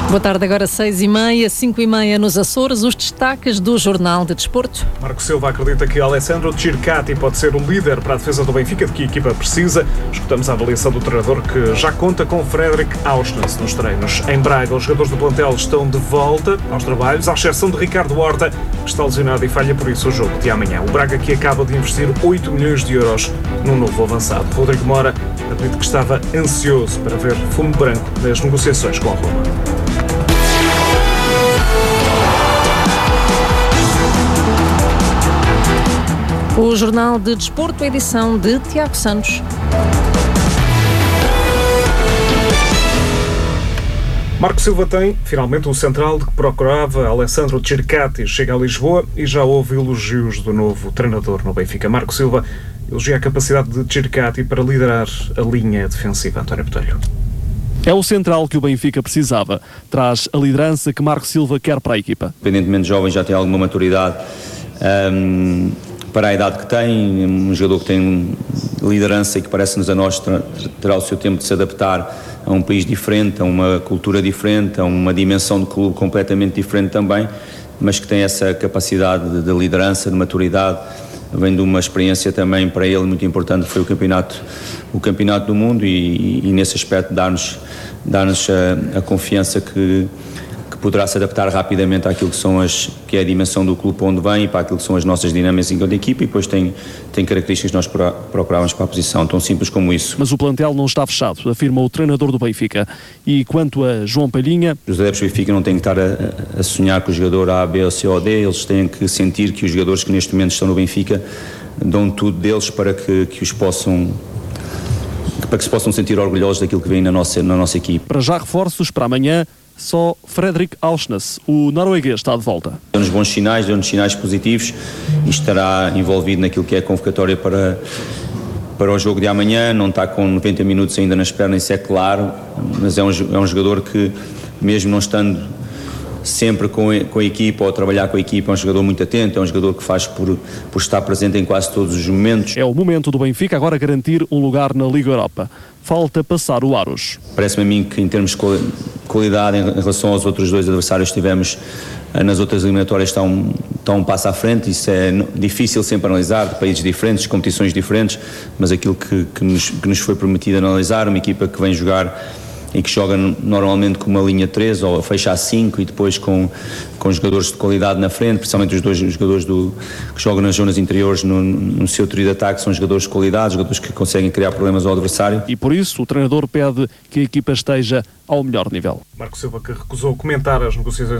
Boa tarde, agora 6h30, 5h30 nos Açores, os destaques do Jornal de Desporto. Marco Silva acredita que Alessandro Circati pode ser o líder para a defesa do Benfica, de que a equipa precisa. Escutamos a avaliação do treinador, que já conta com Fredrik Aursnes nos treinos. Em Braga, os jogadores do plantel estão de volta aos trabalhos, à exceção de Ricardo Horta, que está lesionado e falha por isso o jogo de amanhã. O Braga, que acaba de investir 8 milhões de euros num novo avançado. Rodrigo Mora admite que estava ansioso para ver fumo branco nas negociações com a Roma. O Jornal de Desporto, edição de Tiago Santos. Marco Silva tem, finalmente, o central de que procurava. Alessandro Circati chega a Lisboa e já houve elogios do novo treinador no Benfica. Marco Silva elogia a capacidade de Circati para liderar a linha defensiva. António Botelho. É o central que o Benfica precisava. Traz a liderança que Marco Silva quer para a equipa. Independentemente jovem, já tem alguma maturidade para a idade que tem, um jogador que tem liderança e que parece-nos a nós terá o seu tempo de se adaptar a um país diferente, a uma cultura diferente, a uma dimensão de clube completamente diferente também, mas que tem essa capacidade de liderança, de maturidade, vem de uma experiência também para ele muito importante, que foi o campeonato do mundo e nesse aspecto dar-nos a confiança que poderá se adaptar rapidamente àquilo que é a dimensão do clube onde vem e para aquilo que são as nossas dinâmicas enquanto equipa, e depois tem características que nós procurávamos para a posição, tão simples como isso. Mas o plantel não está fechado, afirma o treinador do Benfica. E quanto a João Palhinha... Os adeptos do Benfica não têm que estar a sonhar com o jogador A, B, C ou D, eles têm que sentir que os jogadores que neste momento estão no Benfica dão tudo deles para que se possam sentir orgulhosos daquilo que vem na nossa equipe. Para já reforços para amanhã, só Fredrik Aursnes, o norueguês, está de volta. Deu-nos bons sinais, deu-nos sinais positivos e estará envolvido naquilo que é a convocatória para o jogo de amanhã. Não está com 90 minutos ainda nas pernas, isso é claro, mas é um jogador que, mesmo não estando sempre com a equipa ou a trabalhar com a equipa, é um jogador muito atento, é um jogador que faz por estar presente em quase todos os momentos. É o momento do Benfica agora garantir um lugar na Liga Europa. Falta passar o Aros. Parece-me a mim que, em termos de qualidade em relação aos outros dois adversários que tivemos nas outras eliminatórias, está um passo à frente. Isso é difícil sempre analisar, de países diferentes, de competições diferentes, mas aquilo que nos foi permitido analisar, uma equipa que vem jogar e que joga normalmente com uma linha 3 ou fecha a 5 e depois com jogadores de qualidade na frente, principalmente os dois jogadores que jogam nas zonas interiores no seu trio de ataque, são jogadores de qualidade, jogadores que conseguem criar problemas ao adversário. E por isso o treinador pede que a equipa esteja ao melhor nível. Marco Silva, que recusou comentar as negociações